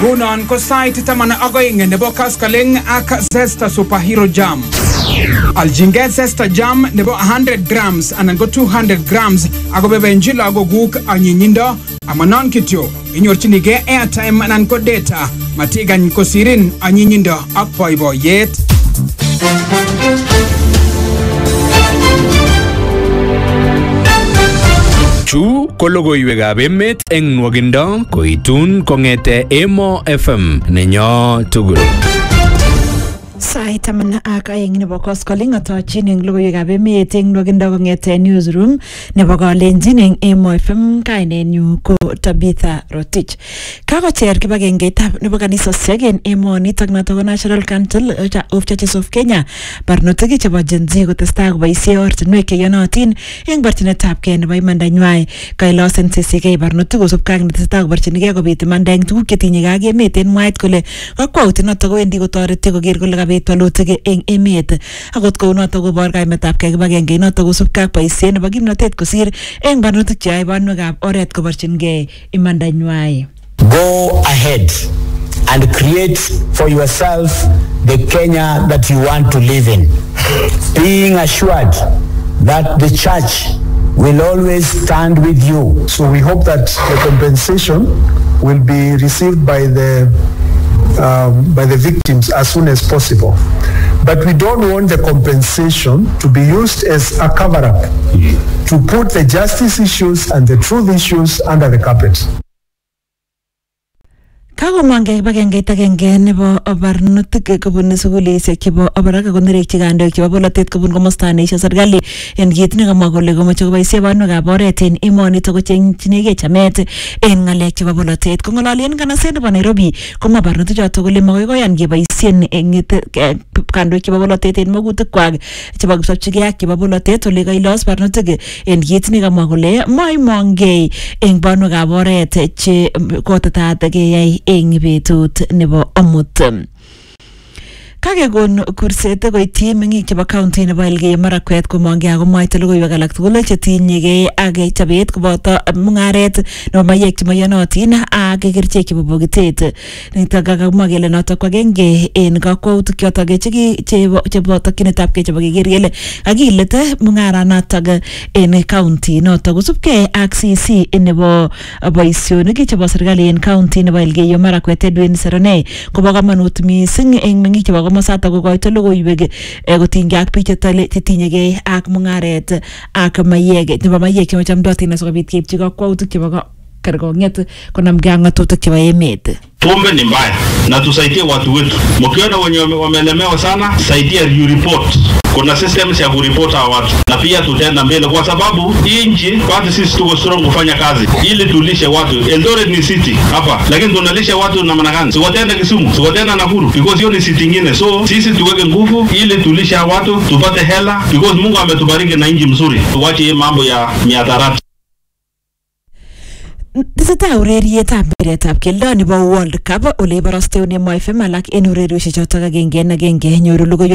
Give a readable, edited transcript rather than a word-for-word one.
Ngunon ko site taman agoing nebo Kaskaleng ak Zesta Superhero Jam. Aljinge Zesta Jam nebo 100 grams anan go 200 grams agobebe njila agoguk anyinyindo amanon kityo. Inyorchinige airtime anan ko data matigan ko sirin anyinyindo ak boiboiyet. Chu ko logoiwekab emet eng nwogindo koitun kongete Emo FM nenyo tugul. Sait taman ak aeng nebo koskoling atochin eng logoiwekab emet eng nwogindo kongete newsroom nebo Kalenjin eng Emo FM. Kainenyu ko Tabitha Rotich. Kakocher kibagengeitab nebo kanisosiek eng emonitok notok ko National Council of Churches of Kenya barnotik chebo Gen Z kotestai koboisie ortinwek cheyonotin eng barchinetabgei nebo imandanywa. Kailosen CCK barnotik kosubkei ak netestai koborchinigei kobit imanda eng tuguk chetinye ak emet eng mwaet kole kakwautiet notok kowendi kotoreti koker kole kabit walutik eng emet. Akot kounotok kobor kaimetabgei kibagenge notok kosubkei ak boisiet nebo kimnotet kosir eng barnotik cheyoe banwekab oret koborchingei imandanywa. Go ahead and create for yourself the Kenya that you want to live in, being assured that the church will always stand with you. So we hope that the compensation will be received by the victims as soon as possible. But we don't want the compensation to be used as a cover-up to put the justice issues and the truth issues under the carpet. Kakomangei kibagengeit agenge nebo barnotik kobun sugulisiek chebo barak konerekyi kandoik chebo bolotet kobun komosta neisio serikali en kit nekamwa kole komoche koboisie banwekab oret en emonitok kochengchinigei chamet en ngalek chebo bolotet. Kong'ololi en kanaset nebo Nairobi komwa barnotik chotok kole makoi koyan keboisien en kandoik chebo bolotet en magutikwak chebo kipsobchigei ak chebo bolotet ole kailos barnotik en kit nekamwa kole maimongei en banwekab oret che kotetat keyai eng betut nebo amut. Kakekon kurset koityi meng'ik chebo county nebo Elgeyo Marakwet komongei akomwaita logoiwek alak tugul chetinyegei ak chobet koboto mung'aret nebo maiyek chemoiyonotin ak kerichek chebo bokitet. Nitok kakamwa kele notok ko agenge en kakwautik chotok chebo tokyinetabgei chebo keker kele kakilet mung'aranotok en county notok kosubkei ak CC nebo boisionik chebo serikali en county nebo Elgeyo Marakwet Edwin Seronei kobo kamanut mising eng meng'ik chebo komosatak kokoito logoiwek kotinygei ak biik chetinyegei ak mung'aret ak mayek nebo mayek chemachamdotin asikobit keipchi kakwautik chebo kerkong'et konamgei ak ng'atutik chebo emet. Pombe ni mbaya na tusaidie watu wetu. Mkiona wenye wamelemewa sana, saidia you report. Kuna systems ya kuripota hawa watu. Na pia tutaenda mbele kwa sababu hii nchi kwanza sisi tuko strong kufanya kazi ili tulishe watu. Eldoret ni city hapa, lakini tunalisha watu namna gani? Siwatenda Kisumu, siwatenda Nakuru because hiyo ni city nyingine. So sisi tuweke nguvu ili tulishe watu, tupate hela because Mungu ametubariki na nchi mzuri. Tuache hii mambo ya miadarati. Tesetai urerietab mpiretab keldo nebo World Cup ole borosteune Emo FM alak en ureriosiek chotok agenge nyoru logoiwek